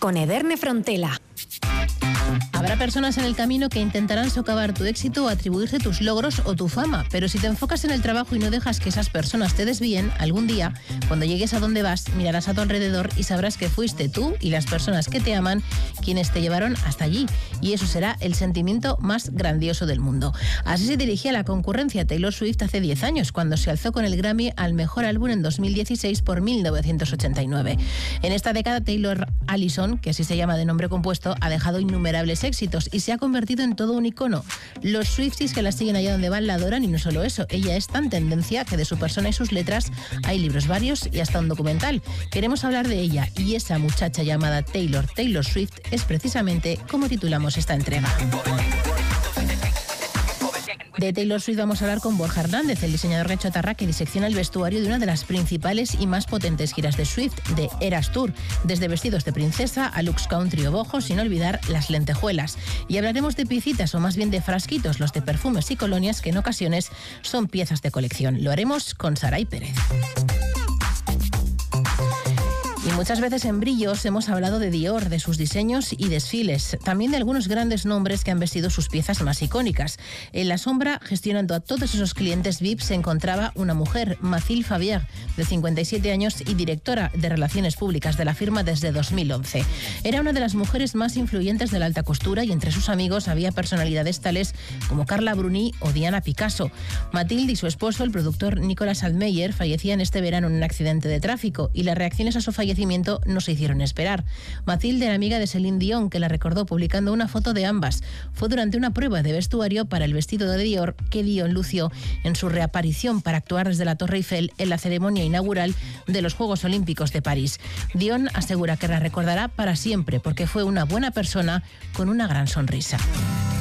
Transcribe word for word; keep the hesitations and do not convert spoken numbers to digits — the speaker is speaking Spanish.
con Edurne Frontela. Habrá personas en el camino que intentarán socavar tu éxito o atribuirte tus logros o tu fama, pero si te enfocas en el trabajo y no dejas que esas personas te desvíen, algún día, cuando llegues a donde vas, mirarás a tu alrededor y sabrás que fuiste tú y las personas que te aman quienes te llevaron hasta allí, y eso será el sentimiento más grandioso del mundo. Así se dirigía la concurrencia Taylor Swift hace diez años, cuando se alzó con el Grammy al mejor álbum en dos mil dieciséis por mil novecientos ochenta y nueve. En esta década, Taylor Allison, que así se llama de nombre compuesto, ha dejado innumerables éxitos y se ha convertido en todo un icono. Los Swifties que la siguen allá donde van la adoran, y no solo eso, ella es tan tendencia que de su persona y sus letras hay libros varios y hasta un documental. Queremos hablar de ella, y esa muchacha llamada Taylor, Taylor Swift, es precisamente como titulamos esta entrega. De Taylor Swift vamos a hablar con Borja Hernández, el diseñador rechotarra que disecciona el vestuario de una de las principales y más potentes giras de Swift, de Eras Tour, desde vestidos de princesa a looks country o boho, sin olvidar las lentejuelas. Y hablaremos de piecitas, o más bien de frasquitos, los de perfumes y colonias, que en ocasiones son piezas de colección. Lo haremos con Saray Pérez. Y muchas veces en Brillos hemos hablado de Dior, de sus diseños y desfiles, también de algunos grandes nombres que han vestido sus piezas más icónicas. En la sombra, gestionando a todos esos clientes V I P, se encontraba una mujer, Mathilde Fabier, de cincuenta y siete años y directora de Relaciones Públicas de la firma desde dos mil once. Era una de las mujeres más influyentes de la alta costura, y entre sus amigos había personalidades tales como Carla Bruni o Diana Picasso. Mathilde y su esposo, el productor Nicolas Altmeyer, fallecían este verano en un accidente de tráfico, y las reacciones a su fallecimiento no se hicieron esperar. Mathilde era amiga de Celine Dion, que la recordó publicando una foto de ambas. Fue durante una prueba de vestuario para el vestido de Dior que Dion lució en su reaparición para actuar desde la Torre Eiffel en la ceremonia inaugural de los Juegos Olímpicos de París. Dion asegura que la recordará para siempre porque fue una buena persona con una gran sonrisa.